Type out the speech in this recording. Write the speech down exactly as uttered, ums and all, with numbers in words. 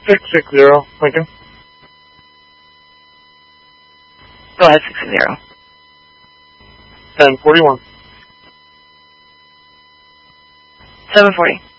six six zero, Lincoln. Go ahead, six zero. ten forty-one. seven forty.